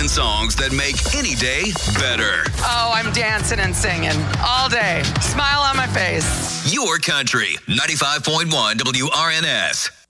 million songs that make any day better. Oh, I'm dancing and singing all day. Smile on my face. Your country, 95.1 WRNS.